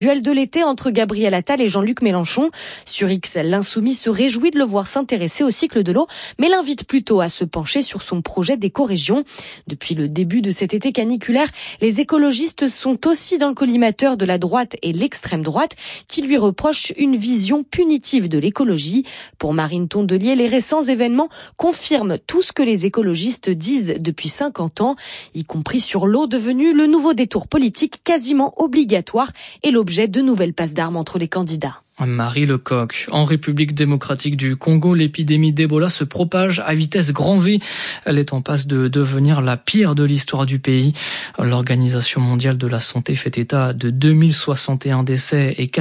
Duel de l'été entre Gabriel Attal et Jean-Luc Mélenchon. Sur X, l'insoumis se réjouit de le voir s'intéresser au cycle de l'eau, mais l'invite plutôt à se pencher sur son projet d'éco-région. Depuis le début de cet été caniculaire, les écologistes sont aussi dans le collimateur de la droite et l'extrême droite, qui lui reprochent une vision punitive de l'écologie. Pour Marine Tondelier, les récents événements confirment tout ce que les écologistes disent depuis 50 ans, y compris sur l'eau devenue le nouveau détour politique quasiment obligatoire et l'objet de nouvelles passes d'armes entre les candidats. Marie Lecoq. En République démocratique du Congo, l'épidémie d'Ebola se propage à vitesse grand V. Elle est en passe de devenir la pire de l'histoire du pays. L'Organisation mondiale de la santé fait état de 2061 décès et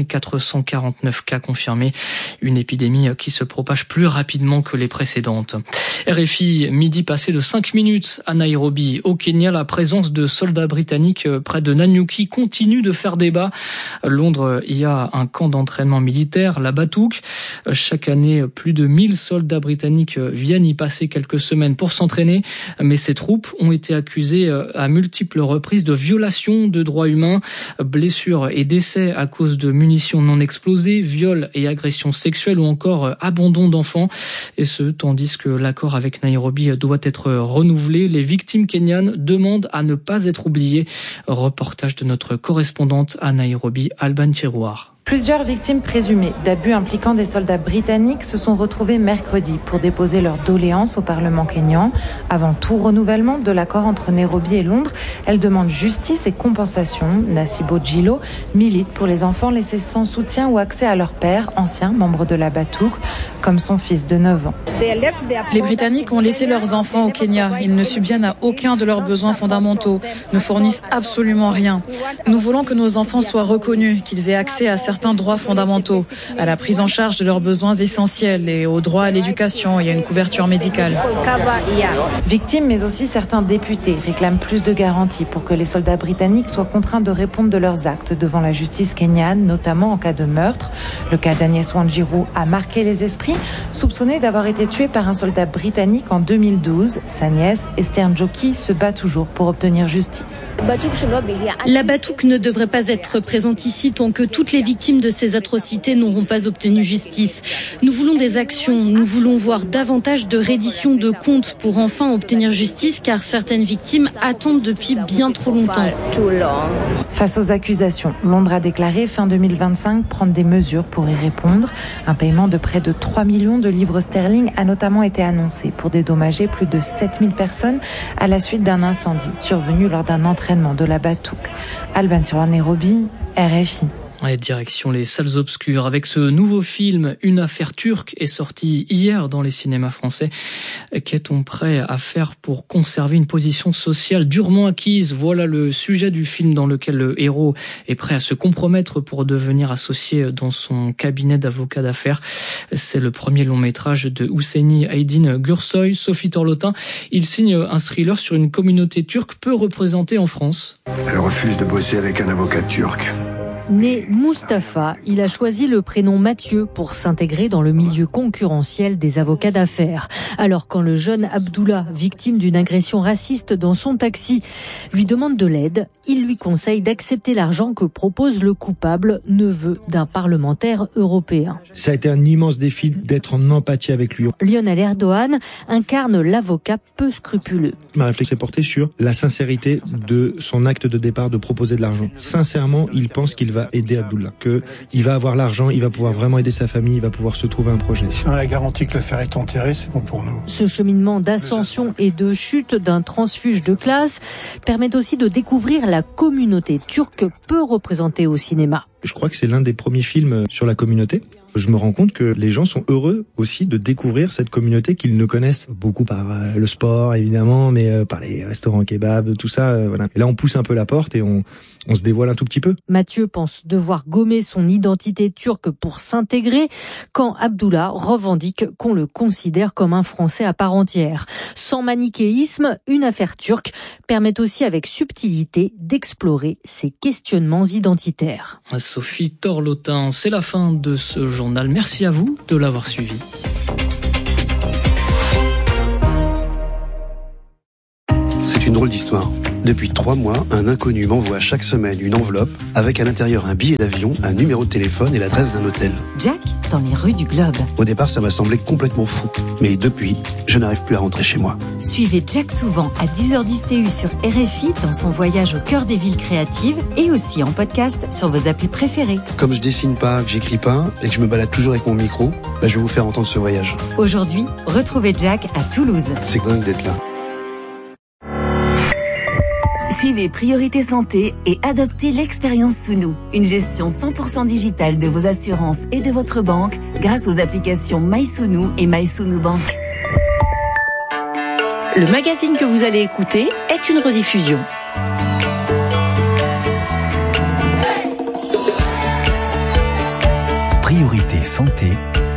4449 cas confirmés. Une épidémie qui se propage plus rapidement que les précédentes. RFI, midi passé de 5 minutes à Nairobi. Au Kenya, la présence de soldats britanniques près de Nanyuki continue de faire débat. À Londres, il y a un camp d'entraînement militaire, la Batouk. Chaque année, plus de 1000 soldats britanniques viennent y passer quelques semaines pour s'entraîner, mais ces troupes ont été accusées à multiples reprises de violations de droits humains, blessures et décès à cause de munitions non explosées, viols et agressions sexuelles ou encore abandon d'enfants. Et ce, tandis que l'accord avec Nairobi doit être renouvelé. Les victimes kenyanes demandent à ne pas être oubliées. Reportage de notre correspondante à Nairobi, Alban Tiroir. Plusieurs victimes présumées d'abus impliquant des soldats britanniques se sont retrouvées mercredi pour déposer leur doléance au Parlement kényan. Avant tout renouvellement de l'accord entre Nairobi et Londres, elles demandent justice et compensation. Nasibo Djilo milite pour les enfants laissés sans soutien ou accès à leur père, ancien membre de la Batouk, comme son fils de 9 ans. Les Britanniques ont laissé leurs enfants au Kenya. Ils ne subviennent à aucun de leurs besoins fondamentaux, ne fournissent absolument rien. Nous voulons que nos enfants soient reconnus, qu'ils aient accès à certains droits fondamentaux, à la prise en charge de leurs besoins essentiels et au droit à l'éducation et à une couverture médicale. Victimes, mais aussi certains députés réclament plus de garanties pour que les soldats britanniques soient contraints de répondre de leurs actes devant la justice kenyane, notamment en cas de meurtre. Le cas d'Agnès Wanjiru a marqué les esprits, soupçonnée d'avoir été tuée par un soldat britannique en 2012. Sa nièce, Esther Njoki, se bat toujours pour obtenir justice. La Batouk ne devrait pas être présente ici tant que toutes les victimes de ces atrocités n'auront pas obtenu justice. Nous voulons des actions, nous voulons voir davantage de reddition de comptes pour enfin obtenir justice car certaines victimes attendent depuis bien trop longtemps. Face aux accusations, Londres a déclaré fin 2025 prendre des mesures pour y répondre. Un paiement de près de 3 millions de livres sterling a notamment été annoncé pour dédommager plus de 7000 personnes à la suite d'un incendie survenu lors d'un entraînement de la Batouk. Alban Tiroir, Nairobi, RFI. Ouais, direction les salles obscures avec ce nouveau film Une affaire turque est sorti hier dans les cinémas français. Qu'est-on prêt à faire pour conserver une position sociale durement acquise? Voilà le sujet du film dans lequel le héros est prêt à se compromettre pour devenir associé dans son cabinet d'avocat d'affaires. C'est le premier long métrage de Hüseyin Aydin Gürsoy, Sophie Torlotin. Il signe un thriller sur une communauté turque peu représentée en France. Elle refuse de bosser avec un avocat turc. Né Mustapha, il a choisi le prénom Mathieu pour s'intégrer dans le milieu concurrentiel des avocats d'affaires. Alors quand le jeune Abdullah, victime d'une agression raciste dans son taxi, lui demande de l'aide, il lui conseille d'accepter l'argent que propose le coupable, neveu d'un parlementaire européen. Ça a été un immense défi d'être en empathie avec lui. Lionel Erdogan incarne l'avocat peu scrupuleux. Ma réflexion est portée sur la sincérité de son acte de départ de proposer de l'argent. Sincèrement, il pense qu'il va aider Abdullah, qu'il va avoir l'argent, il va pouvoir vraiment aider sa famille, il va pouvoir se trouver un projet. Si on a la garantie que l'affaire est enterrée, c'est bon pour nous. Ce cheminement d'ascension et de chute d'un transfuge de classe permet aussi de découvrir la communauté turque peu représentée au cinéma. Je crois que c'est l'un des premiers films sur la communauté. Je me rends compte que les gens sont heureux aussi de découvrir cette communauté qu'ils ne connaissent beaucoup par le sport évidemment, mais par les restaurants kebab, tout ça. Voilà. Et là, on pousse un peu la porte et on se dévoile un tout petit peu. Mathieu pense devoir gommer son identité turque pour s'intégrer, quand Abdullah revendique qu'on le considère comme un Français à part entière. Sans manichéisme, Une affaire turque permet aussi avec subtilité d'explorer ces questionnements identitaires. Sophie Torlotin, c'est la fin de ce journal. Merci à vous de l'avoir suivi. C'est une drôle d'histoire. Depuis 3 mois, un inconnu m'envoie chaque semaine une enveloppe avec à l'intérieur un billet d'avion, un numéro de téléphone et l'adresse d'un hôtel. Jack, dans les rues du Globe. Au départ, ça m'a semblé complètement fou. Mais depuis, je n'arrive plus à rentrer chez moi. Suivez Jack souvent à 10h10 TU sur RFI dans son voyage au cœur des villes créatives et aussi en podcast sur vos applis préférées. Comme je dessine pas, que j'écris pas et que je me balade toujours avec mon micro, je vais vous faire entendre ce voyage. Aujourd'hui, retrouvez Jack à Toulouse. C'est dingue d'être là. Suivez Priorité Santé et adoptez l'expérience Sounou, une gestion 100% digitale de vos assurances et de votre banque grâce aux applications MySounou et MySounou Bank. Le magazine que vous allez écouter est une rediffusion. Priorité Santé,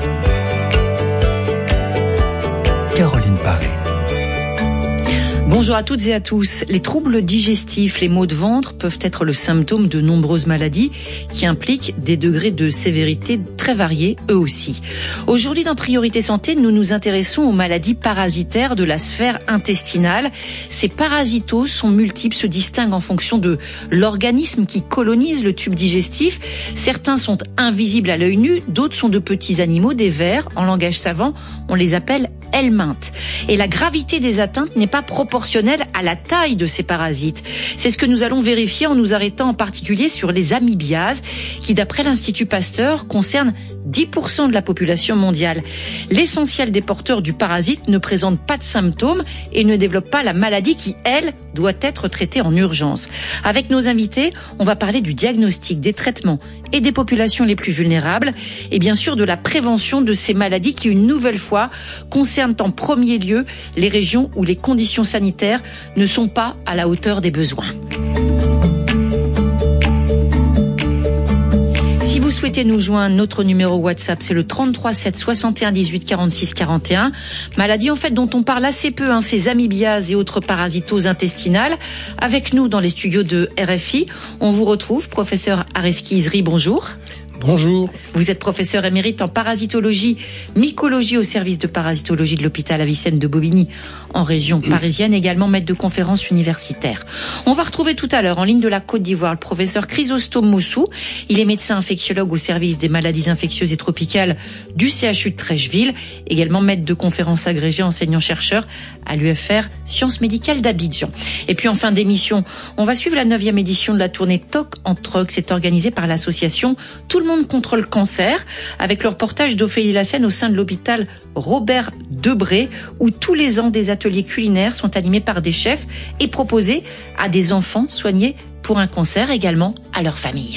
Caroline Paré. Bonjour à toutes et à tous. Les troubles digestifs, les maux de ventre peuvent être le symptôme de nombreuses maladies qui impliquent des degrés de sévérité très variés eux aussi. Aujourd'hui dans Priorité Santé, nous nous intéressons aux maladies parasitaires de la sphère intestinale. Ces parasitoses sont multiples, se distinguent en fonction de l'organisme qui colonise le tube digestif. Certains sont invisibles à l'œil nu, d'autres sont de petits animaux, des vers. En langage savant, on les appelle helminthes. Et la gravité des atteintes n'est pas proportionnelle à la taille de ces parasites. C'est ce que nous allons vérifier en nous arrêtant en particulier sur les amibiases qui, d'après l'Institut Pasteur, concernent 10% de la population mondiale. L'essentiel des porteurs du parasite ne présentent pas de symptômes et ne développent pas la maladie qui, elle, doit être traitée en urgence. Avec nos invités, on va parler du diagnostic, des traitements et des populations les plus vulnérables et bien sûr de la prévention de ces maladies qui, une nouvelle fois, concernent en premier lieu les régions où les conditions sanitaires ne sont pas à la hauteur des besoins. Si vous souhaitez nous joindre, notre numéro WhatsApp, c'est le 33 7 61 18 46 41. Maladie en fait dont on parle assez peu, ces amibiases et autres parasitoses intestinales. Avec nous dans les studios de RFI, on vous retrouve, professeur Areski Izri, bonjour. Bonjour. Vous êtes professeur émérite en parasitologie, mycologie au service de parasitologie de l'hôpital Avicenne de Bobigny en région parisienne, également maître de conférences universitaires. On va retrouver tout à l'heure en ligne de la Côte d'Ivoire le professeur Chrysostome Moussou. Il est médecin infectiologue au service des maladies infectieuses et tropicales du CHU de Trècheville, également maître de conférences agrégé enseignant-chercheur à l'UFR Sciences médicales d'Abidjan. Et puis en fin d'émission, on va suivre la 9e édition de la tournée Toc en Troc. C'est organisé par l'association Tout le monde contre le cancer, avec le reportage d'Ophélie Lassène au sein de l'hôpital Robert Debré, où tous les ans des ateliers culinaires sont animés par des chefs et proposés à des enfants soignés pour un cancer, également à leur famille.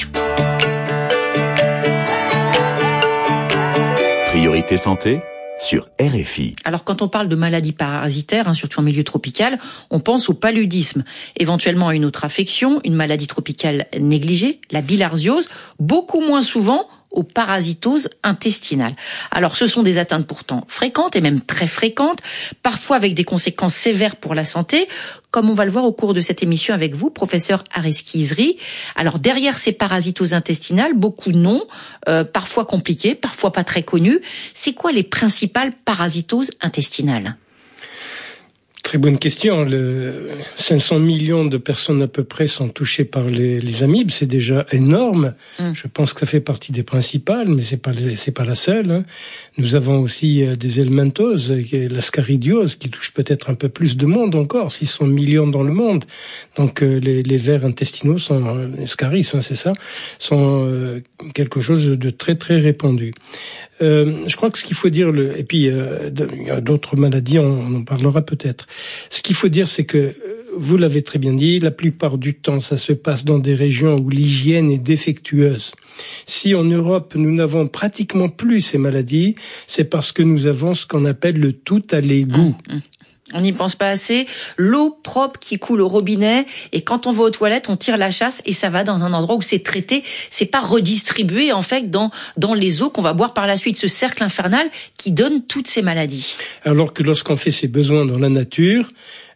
Priorité Santé sur RFI. Alors quand on parle de maladies parasitaires, surtout en milieu tropical, on pense au paludisme, éventuellement à une autre affection, une maladie tropicale négligée, la bilharziose, beaucoup moins souvent aux parasitoses intestinales. Alors ce sont des atteintes pourtant fréquentes et même très fréquentes, parfois avec des conséquences sévères pour la santé, comme on va le voir au cours de cette émission avec vous, professeur Areski Izri. Alors derrière ces parasitoses intestinales, beaucoup de noms, parfois compliqués, parfois pas très connus. C'est quoi les principales parasitoses intestinales ? Très bonne question. 500 millions de personnes à peu près sont touchées par les amibes, c'est déjà énorme. Je pense que ça fait partie des principales, mais c'est pas la seule. Nous avons aussi des helminthoses, l'ascaridiose, qui touche peut-être un peu plus de monde encore, 600 millions dans le monde. Donc les vers intestinaux sont scaries, c'est ça, sont quelque chose de très très répandu. Je crois que ce qu'il faut dire, et puis il y a d'autres maladies, on en parlera peut-être. Ce qu'il faut dire, c'est que, vous l'avez très bien dit, la plupart du temps, ça se passe dans des régions où l'hygiène est défectueuse. Si en Europe, nous n'avons pratiquement plus ces maladies, c'est parce que nous avons ce qu'on appelle le tout à l'égout. On n'y pense pas assez. L'eau propre qui coule au robinet, et quand on va aux toilettes, on tire la chasse et ça va dans un endroit où c'est traité. C'est pas redistribué en fait dans les eaux qu'on va boire par la suite. Ce cercle infernal qui donne toutes ces maladies. Alors que lorsqu'on fait ses besoins dans la nature,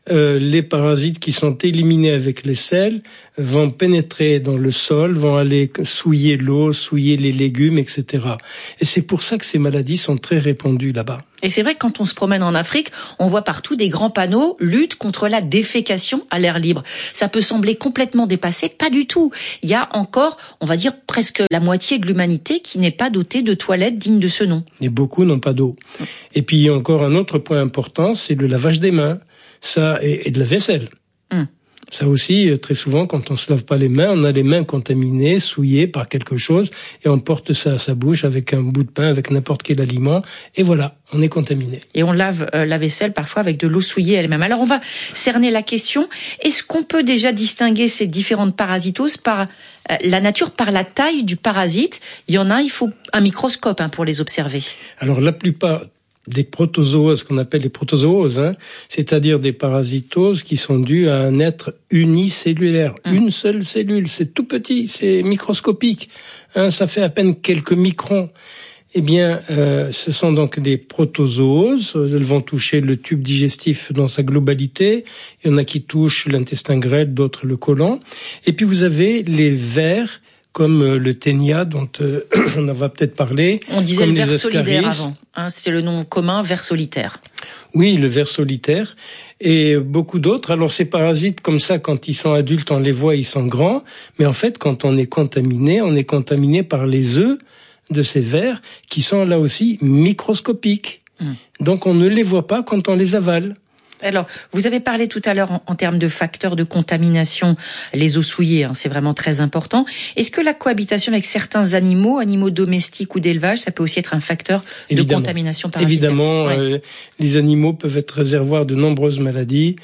les parasites qui sont éliminés avec les selles vont pénétrer dans le sol, vont aller souiller l'eau, souiller les légumes, etc. Et c'est pour ça que ces maladies sont très répandues là-bas. Et c'est vrai que quand on se promène en Afrique, on voit partout des grands panneaux « Lutte contre la défécation à l'air libre ». Ça peut sembler complètement dépassé, pas du tout. Il y a encore, on va dire, presque la moitié de l'humanité qui n'est pas dotée de toilettes dignes de ce nom. Et beaucoup n'ont pas d'eau. Et puis il y a encore un autre point important, c'est le lavage des mains, ça et de la vaisselle. Ça aussi, très souvent, quand on se lave pas les mains, on a les mains contaminées, souillées par quelque chose, et on porte ça à sa bouche avec un bout de pain, avec n'importe quel aliment, et voilà, on est contaminé. Et on lave la vaisselle parfois avec de l'eau souillée elle-même. Alors on va cerner la question. Est-ce qu'on peut déjà distinguer ces différentes parasitoses par la nature, par la taille du parasite? Il y en a, il faut un microscope pour les observer. Alors la plupart des protozooses, qu'on appelle les protozooses, c'est-à-dire des parasitoses qui sont dues à un être unicellulaire, une seule cellule, c'est tout petit, c'est microscopique, ça fait à peine quelques microns. Eh bien, ce sont donc des protozooses, elles vont toucher le tube digestif dans sa globalité, il y en a qui touchent l'intestin grêle, d'autres le côlon, et puis vous avez les vers, comme le ténia dont on va peut-être parler. On disait le ver solidaire avant, c'était le nom commun, ver solitaire. Oui, le ver solitaire et beaucoup d'autres. Alors ces parasites comme ça, quand ils sont adultes, on les voit, ils sont grands, mais en fait, quand on est contaminé par les œufs de ces vers qui sont là aussi microscopiques. Donc on ne les voit pas quand on les avale. Alors, vous avez parlé tout à l'heure en termes de facteurs de contamination, les eaux souillées, c'est vraiment très important. Est-ce que la cohabitation avec certains animaux domestiques ou d'élevage, ça peut aussi être un facteur de contamination parasitaire? Évidemment, les animaux peuvent être réservoirs de nombreuses maladies.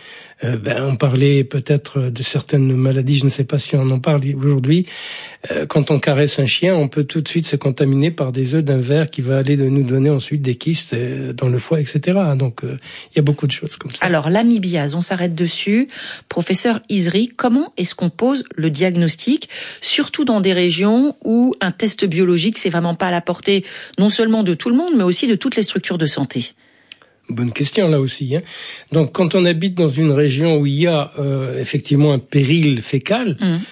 On parlait peut-être de certaines maladies, je ne sais pas si on en parle aujourd'hui. Quand on caresse un chien, on peut tout de suite se contaminer par des œufs d'un ver qui va aller nous donner ensuite des kystes dans le foie, etc. Donc, il y a beaucoup de choses comme ça. Alors, l'amibiase, on s'arrête dessus. Professeur Izri, comment est-ce qu'on pose le diagnostic, surtout dans des régions où un test biologique, c'est vraiment pas à la portée non seulement de tout le monde, mais aussi de toutes les structures de santé? Bonne question là aussi. Donc quand on habite dans une région où il y a effectivement un péril fécal,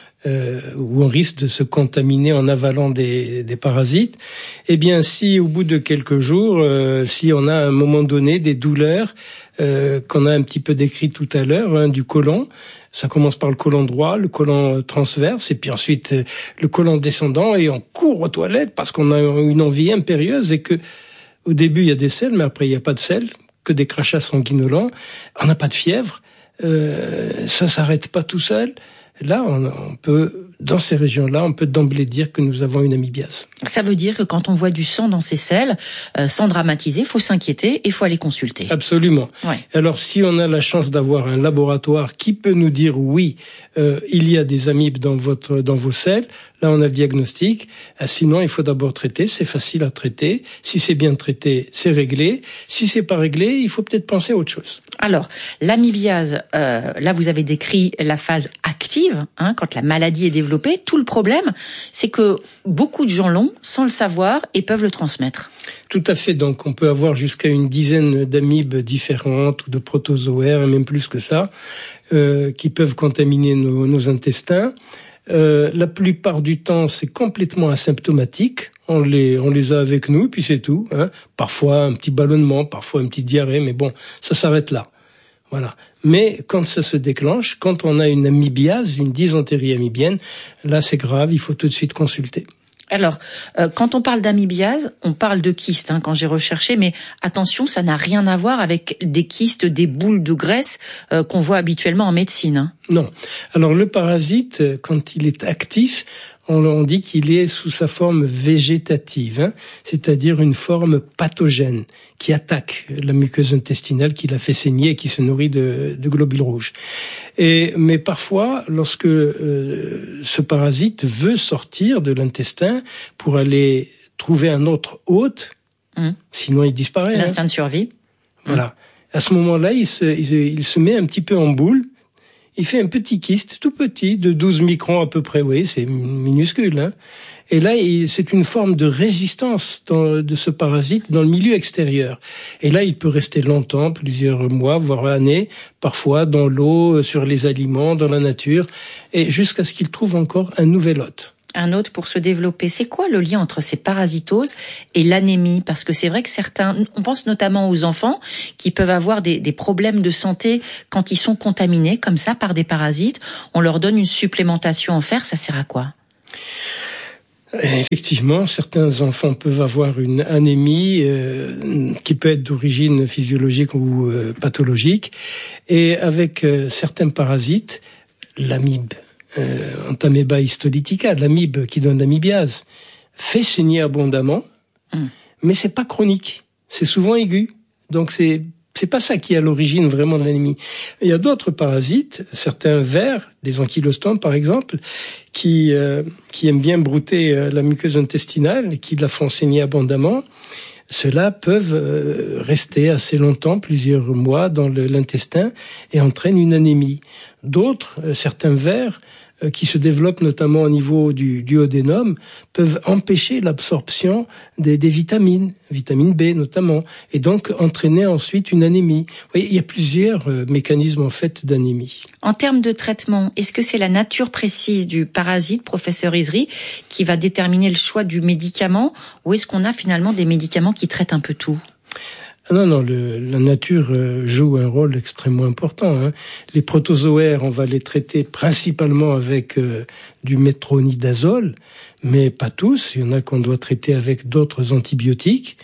où on risque de se contaminer en avalant des parasites, eh bien si au bout de quelques jours, si on a à un moment donné des douleurs qu'on a un petit peu décrit tout à l'heure, du côlon, ça commence par le côlon droit, le côlon transverse, et puis ensuite le côlon descendant, et on court aux toilettes parce qu'on a une envie impérieuse et que au début il y a des selles, mais après il n'y a pas de selles, que des crachats sanguinolents, on n'a pas de fièvre, ça s'arrête pas tout seul. Là, on peut, dans ces régions-là, on peut d'emblée dire que nous avons une amibiase. Ça veut dire que quand on voit du sang dans ces selles, sans dramatiser, faut s'inquiéter et faut aller consulter. Absolument. Ouais. Alors, si on a la chance d'avoir un laboratoire qui peut nous dire oui, il y a des amibes dans vos selles, là, on a le diagnostic. Sinon, il faut d'abord traiter. C'est facile à traiter. Si c'est bien traité, c'est réglé. Si c'est pas réglé, il faut peut-être penser à autre chose. Alors, l'amibiase, là, vous avez décrit la phase active, quand la maladie est développée. Tout le problème, c'est que beaucoup de gens l'ont, sans le savoir, et peuvent le transmettre. Tout à fait. Donc, on peut avoir jusqu'à une dizaine d'amibes différentes ou de protozoaires, et même plus que ça, qui peuvent contaminer nos intestins. La plupart du temps, c'est complètement asymptomatique. On les a avec nous, puis c'est tout. Parfois un petit ballonnement, parfois une petite diarrhée, mais bon, ça s'arrête là. Voilà. Mais quand ça se déclenche, quand on a une amibiase, une dysentérie amibienne, là c'est grave, il faut tout de suite consulter. Alors, quand on parle d'amibiase, on parle de kystes, quand j'ai recherché, mais attention, ça n'a rien à voir avec des kystes, des boules de graisse qu'on voit habituellement en médecine. Non. Alors le parasite, quand il est actif, on dit qu'il est sous sa forme végétative, c'est-à-dire une forme pathogène qui attaque la muqueuse intestinale, qui la fait saigner et qui se nourrit de globules rouges. Mais parfois, lorsque ce parasite veut sortir de l'intestin pour aller trouver un autre hôte, sinon il disparaît. L'instinct de survie. Voilà. À ce moment-là, il se met un petit peu en boule. Il fait un petit kyste, tout petit, de 12 microns à peu près, oui, c'est minuscule, Et là, c'est une forme de résistance de ce parasite dans le milieu extérieur. Et là, il peut rester longtemps, plusieurs mois, voire années, parfois dans l'eau, sur les aliments, dans la nature, et jusqu'à ce qu'il trouve encore un nouvel hôte. Un hôte pour se développer. C'est quoi le lien entre ces parasitoses et l'anémie? Parce que c'est vrai que certains, on pense notamment aux enfants qui peuvent avoir des problèmes de santé quand ils sont contaminés comme ça par des parasites. On leur donne une supplémentation en fer, ça sert à quoi? Effectivement, certains enfants peuvent avoir une anémie qui peut être d'origine physiologique ou pathologique. Et avec certains parasites, l'amibe, Entamoeba histolytica, l'amibe qui donne l'amibiase, fait saigner abondamment, mais c'est pas chronique, c'est souvent aigu. Donc c'est pas ça qui est à l'origine vraiment de l'anémie. Il y a d'autres parasites, certains vers, des ankylostomes par exemple, qui aiment bien brouter la muqueuse intestinale et qui la font saigner abondamment. Ceux-là peuvent rester assez longtemps, plusieurs mois dans l'intestin et entraînent une anémie. D'autres, certains vers, qui se développent notamment au niveau du duodénum, peuvent empêcher l'absorption des vitamines, vitamine B notamment, et donc entraîner ensuite une anémie. Vous voyez, il y a plusieurs mécanismes en fait d'anémie. En termes de traitement, est-ce que c'est la nature précise du parasite, professeur Izri, qui va déterminer le choix du médicament, ou est-ce qu'on a finalement des médicaments qui traitent un peu tout ? Non, la nature joue un rôle extrêmement important. Les protozoaires, on va les traiter principalement avec du métronidazole, mais pas tous. Il y en a qu'on doit traiter avec d'autres antibiotiques.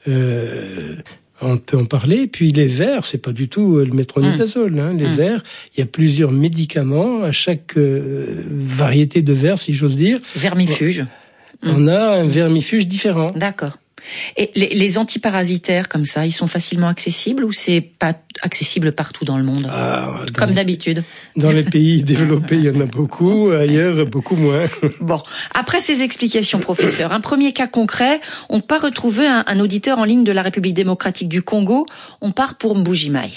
On peut en parler. Puis les vers, c'est pas du tout le métronidazole. Les vers, il y a plusieurs médicaments à chaque variété de vers, si j'ose dire. Vermifuge. On a un vermifuge différent. D'accord. Et les antiparasitaires comme ça, ils sont facilement accessibles ou c'est pas accessible partout dans le monde? Comme d'habitude. Dans les pays développés, il y en a beaucoup, ailleurs, beaucoup moins. Bon, après ces explications, professeur, un premier cas concret, on part retrouver un auditeur en ligne de la République démocratique du Congo, on part pour Mbujimaï.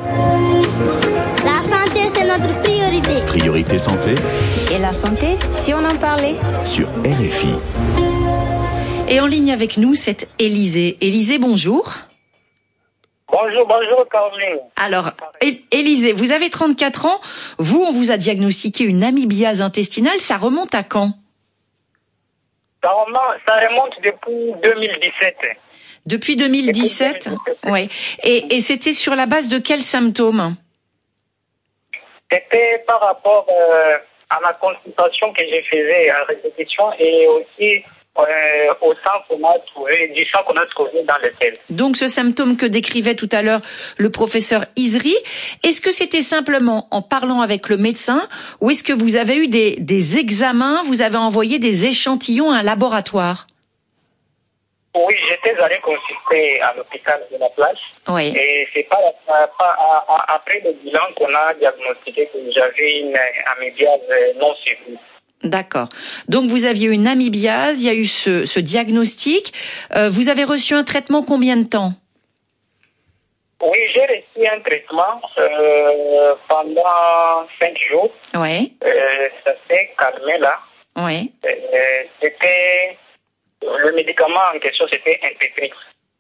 La santé, c'est notre priorité. Priorité santé. Et la santé, si on en parlait? Sur RFI. Et en ligne avec nous, c'est Élisée. Élisée, bonjour. Bonjour Caroline. Alors, Élisée, vous avez 34 ans. Vous, on vous a diagnostiqué une amibiase intestinale. Ça remonte à quand? Ça remonte depuis 2017. Depuis 2017. Ouais. Et c'était sur la base de quels symptômes? C'était par rapport à ma consultation que je faisais à répétition et aussi au sang qu'on a trouvé dans le sel. Donc ce symptôme que décrivait tout à l'heure le professeur Izri, est-ce que c'était simplement en parlant avec le médecin ou est-ce que vous avez eu des examens, vous avez envoyé des échantillons à un laboratoire? Oui, j'étais allé consulter à l'hôpital de la place. Oui. Et c'est pas après le bilan qu'on a diagnostiqué que j'avais une amibiase non suivie. D'accord. Donc vous aviez une amibiase, il y a eu ce diagnostic. Vous avez reçu un traitement combien de temps? Oui, j'ai reçu un traitement pendant 5 jours. Oui. Ça s'est calmé là. Oui. C'était le médicament en question, c'était Impetrix.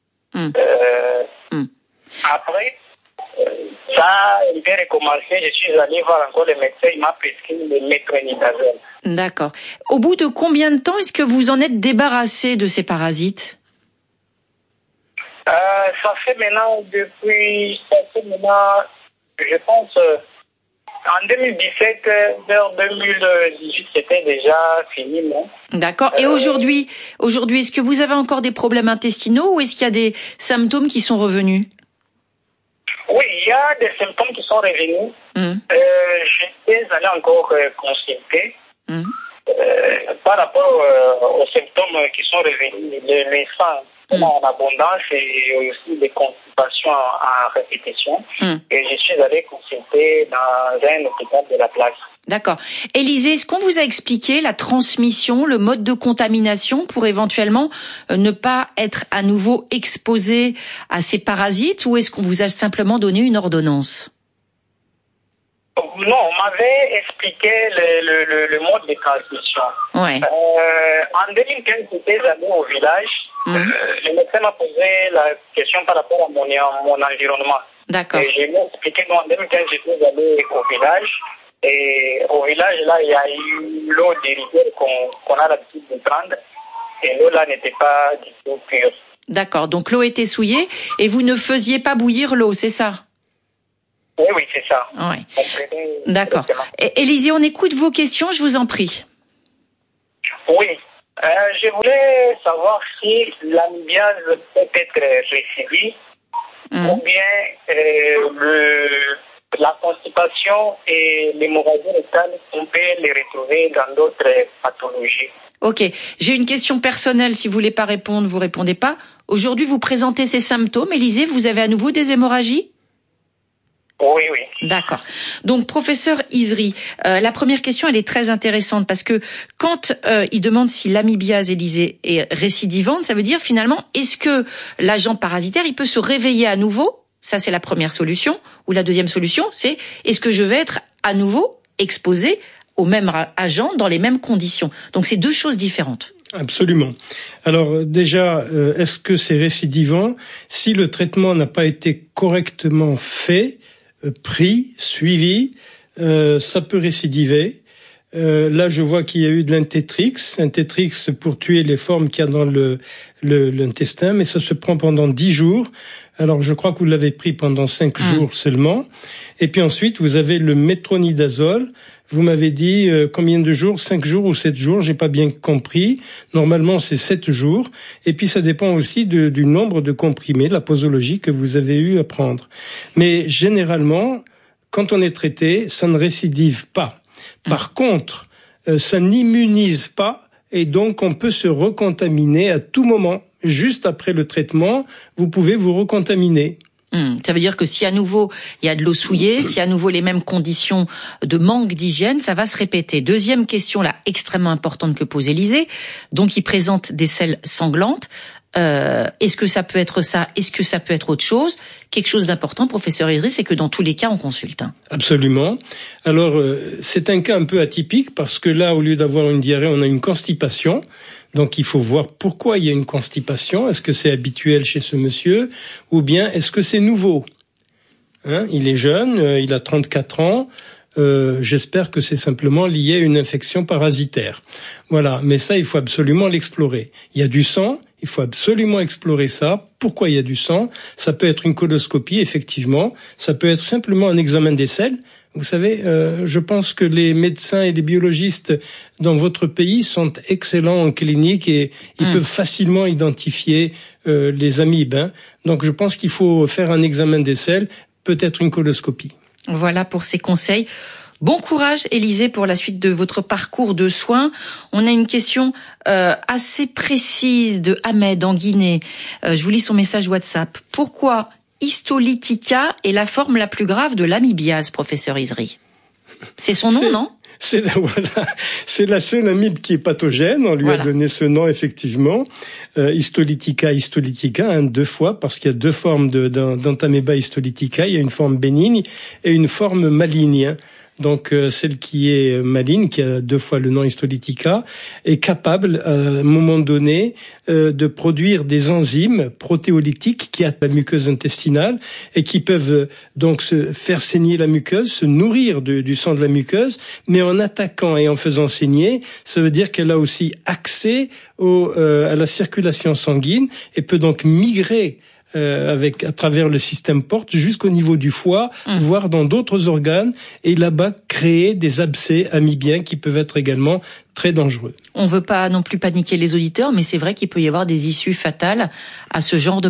Après, ça a été recommencé. Je suis allé voir encore le médecin. Il m'a prescrit le métronidazole. D'accord. Au bout de combien de temps est-ce que vous en êtes débarrassé de ces parasites? Ça fait maintenant, je pense, en 2017, vers 2018, c'était déjà fini, non? D'accord. Et aujourd'hui, est-ce que vous avez encore des problèmes intestinaux ou est-ce qu'il y a des symptômes qui sont revenus? Oui, il y a des symptômes qui sont revenus. J'étais allé encore consulter par rapport aux symptômes qui sont revenus, les sang en abondance et aussi des consultations en répétition. Et je suis allé consulter dans un hôpital de la place. D'accord. Élisée, est-ce qu'on vous a expliqué la transmission, le mode de contamination pour éventuellement ne pas être à nouveau exposé à ces parasites ou est-ce qu'on vous a simplement donné une ordonnance? Non, on m'avait expliqué le mode de transmission. Ouais. En 2015, j'étais allé au village. Le médecin m'a posé la question par rapport à mon environnement. D'accord. Et je lui ai expliqué qu'en 2015, j'étais allé au village. Et au village, là, il y a eu l'eau des rivières qu'on a l'habitude de prendre. Et l'eau, là, n'était pas du tout pure. D'accord. Donc, l'eau était souillée et vous ne faisiez pas bouillir l'eau, c'est ça? Oui, c'est ça. Ouais. D'accord. Élisée, on écoute vos questions, je vous en prie. Oui. Je voulais savoir si l'amibiase peut être récidive ou bien la constipation et l'hémorragie rectale, on peut les retrouver dans d'autres pathologies. Ok. J'ai une question personnelle. Si vous voulez pas répondre, vous répondez pas. Aujourd'hui, vous présentez ces symptômes. Élisée, vous avez à nouveau des hémorragies? Oui, oui. D'accord. Donc, professeur Izri, la première question, elle est très intéressante parce que quand il demande si l'amibiase, Élisée, est récidivante, ça veut dire finalement, est-ce que l'agent parasitaire, il peut se réveiller à nouveau? Ça, c'est la première solution. Ou la deuxième solution, c'est est-ce que je vais être à nouveau exposé au même agent dans les mêmes conditions? Donc, c'est deux choses différentes. Absolument. Alors déjà, est-ce que c'est récidivant? Si le traitement n'a pas été correctement fait, pris, suivi, ça peut récidiver. Là, je vois qu'il y a eu de l'intétrix pour tuer les formes qu'il y a dans l'intestin, mais ça se prend pendant 10 jours. Alors, je crois que vous l'avez pris pendant 5 jours seulement. Et puis ensuite, vous avez le métronidazole. Vous m'avez dit combien de jours? 5 jours ou 7 jours, j'ai pas bien compris. Normalement, c'est 7 jours. Et puis, ça dépend aussi du nombre de comprimés, de la posologie que vous avez eu à prendre. Mais généralement, quand on est traité, ça ne récidive pas. Par contre, ça n'immunise pas et donc on peut se recontaminer à tout moment. Juste après le traitement, vous pouvez vous recontaminer. Ça veut dire que si à nouveau il y a de l'eau souillée, si à nouveau les mêmes conditions de manque d'hygiène, ça va se répéter. Deuxième question là extrêmement importante que pose Élisée. Donc il présente des selles sanglantes. Est-ce que ça peut être ça? Est-ce que ça peut être autre chose? Quelque chose d'important, professeur Izri, c'est que dans tous les cas, on consulte. Absolument. Alors, c'est un cas un peu atypique parce que là, au lieu d'avoir une diarrhée, on a une constipation. Donc, il faut voir pourquoi il y a une constipation. Est-ce que c'est habituel chez ce monsieur ou bien est-ce que c'est nouveau? Il est jeune, il a 34 ans. J'espère que c'est simplement lié à une infection parasitaire. Voilà, mais ça, il faut absolument l'explorer. Il y a du sang, il faut absolument explorer ça. Pourquoi il y a du sang? Ça peut être une coloscopie, effectivement. Ça peut être simplement un examen des selles. Vous savez, je pense que les médecins et les biologistes dans votre pays sont excellents en clinique et ils peuvent facilement identifier les amibes. Donc, je pense qu'il faut faire un examen des selles, peut-être une coloscopie. Voilà pour ces conseils. Bon courage, Élisée, pour la suite de votre parcours de soins. On a une question assez précise de Ahmed en Guinée. Je vous lis son message WhatsApp. Pourquoi histolytica est la forme la plus grave de l'amibiase, professeur Izri? C'est son nom, non? C'est la seule amibe qui est pathogène. On lui a donné ce nom, effectivement. Histolytica, 2 fois, parce qu'il y a 2 formes d'Entamoeba histolytica. Il y a une forme bénigne et une forme maligne. Donc, celle qui est maligne, qui a 2 fois le nom histolytica, est capable, à un moment donné, de produire des enzymes protéolytiques qui attaquent la muqueuse intestinale et qui peuvent donc se faire saigner la muqueuse, se nourrir du sang de la muqueuse, mais en attaquant et en faisant saigner, ça veut dire qu'elle a aussi accès à la circulation sanguine et peut donc migrer à travers le système porte jusqu'au niveau du foie, voire dans d'autres organes, et là-bas créer des abcès amibiens qui peuvent être également très dangereux. On veut pas non plus paniquer les auditeurs, mais c'est vrai qu'il peut y avoir des issues fatales à ce genre de